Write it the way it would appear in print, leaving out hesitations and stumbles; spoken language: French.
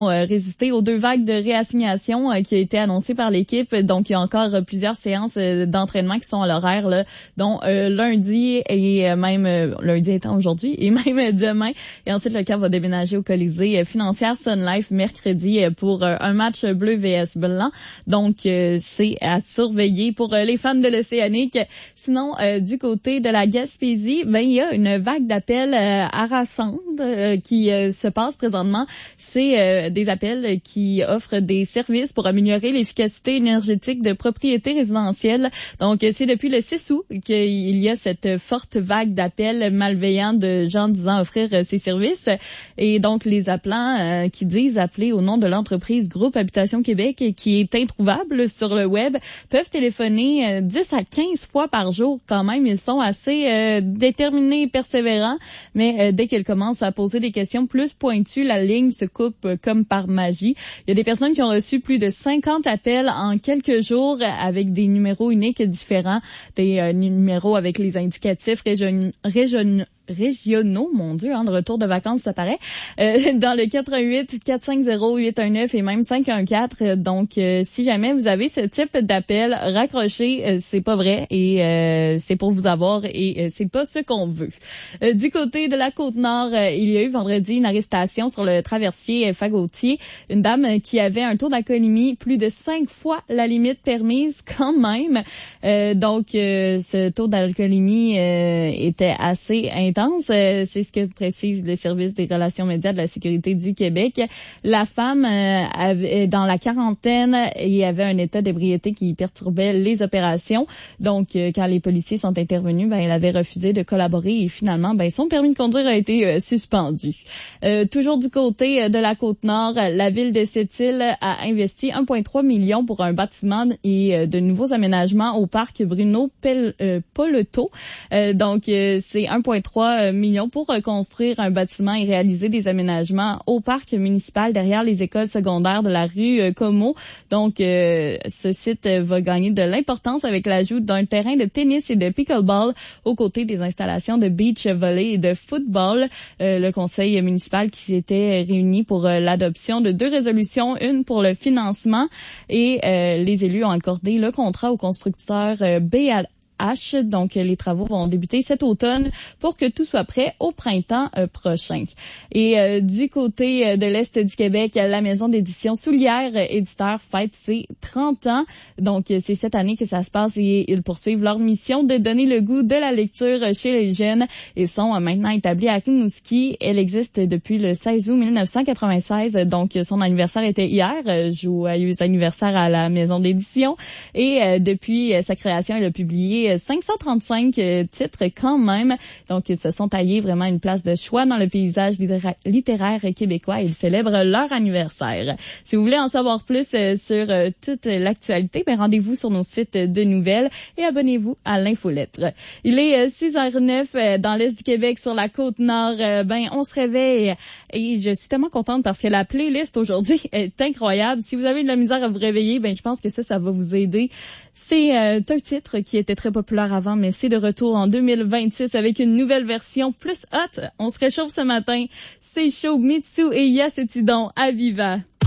résister aux 2 vagues de réassignation qui a été annoncée par l'équipe. Donc, il y a encore plusieurs séances d'entraînement qui sont à l'horaire, là, dont lundi et même lundi étant aujourd'hui et même demain. Et ensuite, le CAP va déménager au Colisée Financière Sun Life mercredi pour un match bleu vs blanc. Donc, c'est à surveiller pour les fans de l'Océanique. Sinon, du côté de la Gaspésie, il y a une vague d'appels harassante qui se passe présentement. C'est des appels qui offrent des services pour améliorer l'efficacité énergétique de propriétés résidentielles. Donc, c'est depuis le 6 août qu'il y a cette forte vague d'appels malveillants de gens disant offrir ces services. Et donc, les appelants qui disent appeler au nom de l'entreprise Groupe Habitation Québec, qui est introuvable sur le web, peuvent téléphoner 10 à 15 fois par jour quand même. Ils sont assez déterminés et persévérants, mais dès qu'ils commencent à poser des questions plus pointues, la ligne se coupe comme par magie. Il y a des personnes qui ont reçu plus de 50 appels en quelques jours avec des numéros uniques différents, des numéros avec les indicatifs régionaux, mon Dieu, le retour de vacances, ça paraît, dans le 88 450 819 et même 514. Donc, si jamais vous avez ce type d'appel, raccrochez, c'est pas vrai et c'est pour vous avoir et c'est pas ce qu'on veut. Du côté de la Côte-Nord, il y a eu vendredi une arrestation sur le traversier Fagotier, une dame qui avait un taux d'alcoolémie plus de 5 fois la limite permise quand même. Donc, ce taux d'alcoolémie était assez intense. C'est ce que précise le service des relations médias de la Sécurité du Québec. La femme avait dans la quarantaine et avait un état d'ébriété qui perturbait les opérations. Donc, quand les policiers sont intervenus, elle avait refusé de collaborer et finalement, son permis de conduire a été suspendu. Toujours du côté de la Côte-Nord, la ville de Sept-Îles a investi 1,3 million pour un bâtiment et de nouveaux aménagements au parc Bruno Poleto. Donc, c'est 1,3 millions pour reconstruire un bâtiment et réaliser des aménagements au parc municipal derrière les écoles secondaires de la rue Como. Donc, ce site va gagner de l'importance avec l'ajout d'un terrain de tennis et de pickleball aux côtés des installations de beach volley et de football. Le conseil municipal qui s'était réuni pour l'adoption de 2 résolutions, une pour le financement et les élus ont accordé le contrat au constructeur BAH. Donc, les travaux vont débuter cet automne pour que tout soit prêt au printemps prochain. Et du côté de l'Est du Québec, la maison d'édition Soulière Éditeur fête ses 30 ans. Donc, c'est cette année que ça se passe et ils poursuivent leur mission de donner le goût de la lecture chez les jeunes et sont maintenant établis à Rimouski. Elle existe depuis le 16 août 1996. Donc, son anniversaire était hier. Joyeux anniversaire à la maison d'édition. Et depuis sa création, elle a publié 535 titres quand même. Donc, ils se sont taillés vraiment une place de choix dans le paysage littéraire québécois et ils célèbrent leur anniversaire. Si vous voulez en savoir plus sur toute l'actualité, rendez-vous sur nos sites de nouvelles et abonnez-vous à l'infolettre. Il est 6h09 dans l'Est du Québec, sur la Côte-Nord. On se réveille et je suis tellement contente parce que la playlist aujourd'hui est incroyable. Si vous avez de la misère à vous réveiller, je pense que ça va vous aider. C'est un titre qui était très populaire avant, mais c'est de retour en 2026 avec une nouvelle version plus hot. On se réchauffe ce matin. C'est chaud, Mitsu et Yasetidon à Viva.